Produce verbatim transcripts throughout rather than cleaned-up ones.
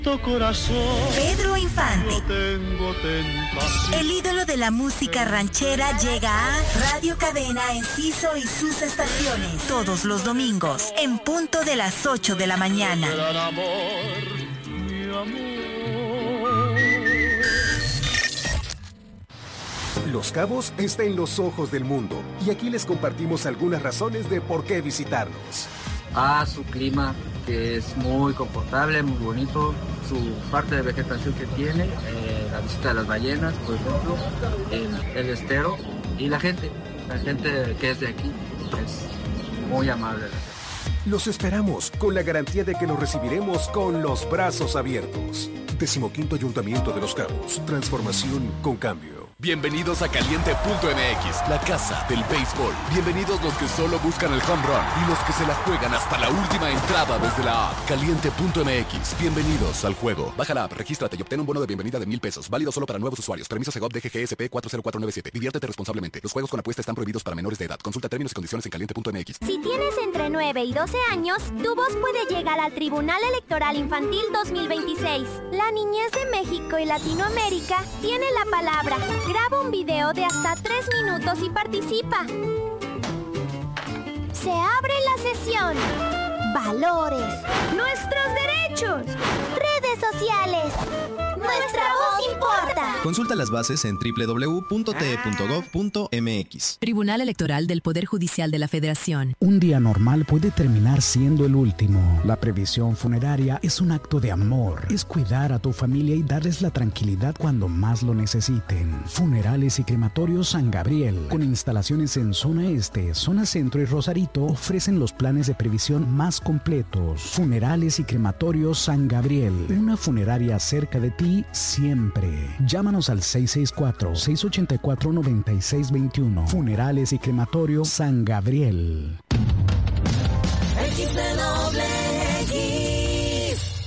Pedro Infante, el ídolo de la música ranchera, llega a Radio Cadena Enciso y sus estaciones todos los domingos en punto de las ocho de la mañana. Los Cabos está en los ojos del mundo y aquí les compartimos algunas razones de por qué visitarnos. Ah, su clima, que es muy confortable, muy bonito, su parte de vegetación que tiene, eh, la visita de las ballenas, por ejemplo, el, el estero y la gente, la gente que es de aquí es muy amable. Los esperamos con la garantía de que los recibiremos con los brazos abiertos. Decimoquinto Ayuntamiento de Los Cabos, transformación con cambio. Bienvenidos a Caliente punto M X, la casa del béisbol. Bienvenidos los que solo buscan el home run y los que se la juegan hasta la última entrada desde la app. Caliente punto M X, bienvenidos al juego. Baja la app, regístrate y obtén un bono de bienvenida de mil pesos, válido solo para nuevos usuarios. Permiso Segov D G G S P cuatro cero cuatro nueve siete. Diviértete responsablemente. Los juegos con apuesta están prohibidos para menores de edad. Consulta términos y condiciones en Caliente punto M X. Si tienes entre nueve y doce años, tu voz puede llegar al Tribunal Electoral Infantil dos mil veintiséis. La niñez de México y Latinoamérica tiene la palabra. Graba un video de hasta tres minutos y participa. Se abre la sesión. Valores. Nuestros derechos. Redes sociales. Nuestra voz importa. Consulta las bases en doble u doble u doble u punto t e punto gov punto m x. Tribunal Electoral del Poder Judicial de la Federación. Un día normal puede terminar siendo el último. La previsión funeraria es un acto de amor. Es cuidar a tu familia y darles la tranquilidad cuando más lo necesiten. Funerales y Crematorios San Gabriel, con instalaciones en zona este, zona centro y Rosarito, ofrecen los planes de previsión más completos. Funerales y Crematorios San Gabriel, una funeraria cerca de ti siempre. Llámanos al seis seis cuatro, seis ocho cuatro, nueve seis dos uno. Funerales y Crematorio San Gabriel. X W X.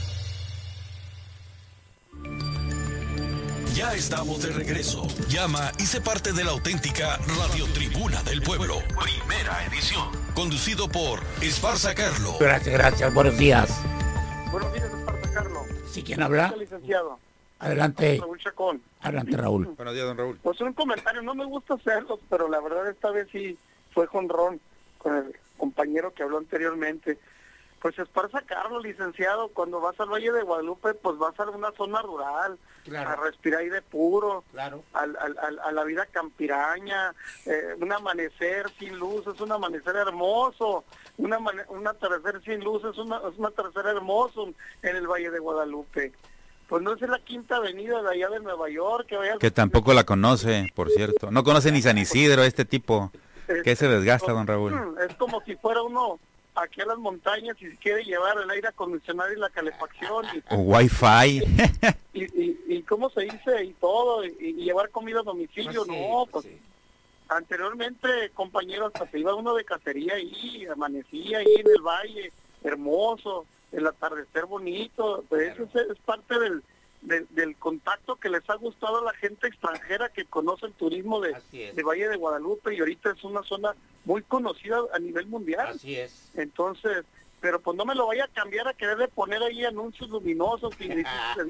Ya estamos de regreso. Llama y sé parte de la auténtica Radio Tribuna del Pueblo. Primera edición. Conducido por Esparza Carlo. Gracias, gracias. Buenos días. Buenos días, Esparza Carlo. ¿Sí, quién habla? Licenciado. Adelante. Raúl Chacón. Adelante, Raúl. Buenos días, don Raúl. Pues un comentario, no me gusta hacerlo, pero la verdad esta vez sí fue jonrón con el compañero que habló anteriormente. Pues Esparza Carlos, licenciado, cuando vas al Valle de Guadalupe, pues vas a una zona rural, claro, a respirar aire puro, claro, al, al, al, a la vida campiraña, eh, un amanecer sin luz, es un amanecer hermoso, una un atardecer sin luz, es, una, es un atardecer hermoso en el Valle de Guadalupe. Pues no es la Quinta Avenida de allá de Nueva York. Que, vaya que tampoco la conoce, por cierto. No conoce ni San Isidro, este tipo. Es, que se desgasta, don Raúl. Es como si fuera uno aquí a las montañas y si quiere llevar el aire acondicionado y la calefacción. Y, o Wi-Fi. y, y, y cómo se dice, y todo, y, y llevar comida a domicilio. Pues sí, no, pues sí. Anteriormente, compañeros, hasta se iba uno de cacería ahí, amanecía ahí en el valle, hermoso, el atardecer bonito, pues claro, eso es, es parte del, del, del contacto que les ha gustado a la gente extranjera que conoce el turismo de, de Valle de Guadalupe, y ahorita es una zona muy conocida a nivel mundial. Así es. Entonces, pero pues no me lo vaya a cambiar a querer poner ahí anuncios luminosos y, y,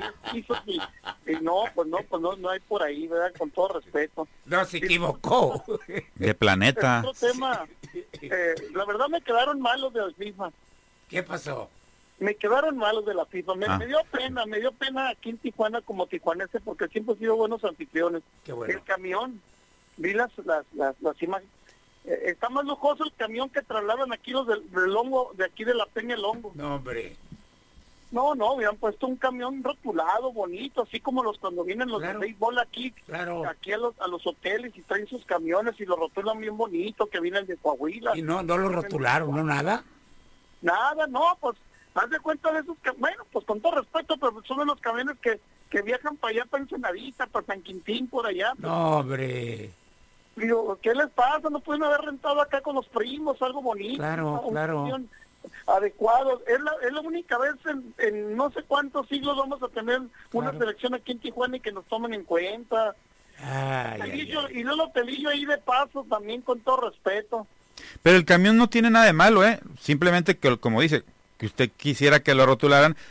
y, y no, pues no, pues no, no hay por ahí, ¿verdad? Con todo respeto. No, se equivocó. De planeta. Otro tema, eh, la verdad me quedaron malos de las FIFA. ¿Qué pasó? Me quedaron malos de la FIFA, me, ah. me dio pena, me dio pena aquí en Tijuana como tijuanense, porque siempre he sido buenos anfitriones. Qué bueno. El camión, vi las las las, las imágenes, eh, está más lujoso el camión que trasladan aquí los del, del Hongo, de aquí de la Peña El Hongo. No, hombre. No, no, hubieran puesto un camión rotulado, bonito, así como los cuando vienen los claro, de béisbol aquí, claro, aquí a los, a los hoteles y traen sus camiones y los rotulan bien bonito, que vienen de Coahuila. ¿Y no, no lo rotularon, no nada? Nada, no, pues haz de cuenta de esos que, bueno, pues con todo respeto, pero son de los camiones que, que viajan para allá, para Ensenadita, para San Quintín, por allá. Pues. No, hombre. Digo, ¿qué les pasa? ¿No pueden haber rentado acá con los primos algo bonito? Claro, ¿no? claro. Adecuado. Es la, es la única vez en, en no sé cuántos siglos vamos a tener una claro, selección aquí en Tijuana y que nos tomen en cuenta. Ay, Telillo, ay, ay. Y luego Telillo ahí de paso también, con todo respeto. Pero el camión no tiene nada de malo, ¿eh? Simplemente que, como dice, que usted quisiera que lo rotularan,